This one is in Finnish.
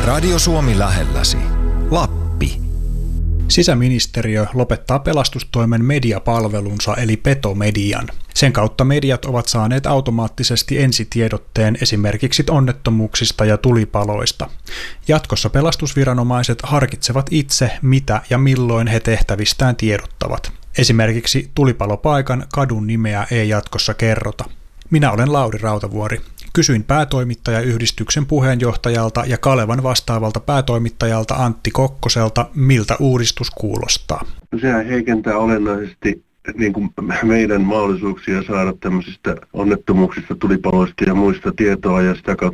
Radio Suomi lähelläsi. Lappi. Sisäministeriö lopettaa pelastustoimen mediapalvelunsa eli Petomedian. Sen kautta mediat ovat saaneet automaattisesti ensitiedotteen esimerkiksi onnettomuuksista ja tulipaloista. Jatkossa pelastusviranomaiset harkitsevat itse, mitä ja milloin he tehtävistään tiedottavat. Esimerkiksi tulipalopaikan kadun nimeä ei jatkossa kerrota. Minä olen Lauri Rautavuori. Kysyin päätoimittajayhdistyksen puheenjohtajalta ja Kalevan vastaavalta päätoimittajalta Antti Kokkoselta, miltä uudistus kuulostaa. Sehän heikentää olennaisesti niin kuin meidän mahdollisuuksia saada tämmöisistä onnettomuuksista, tulipaloista ja muista tietoa ja sitä kautta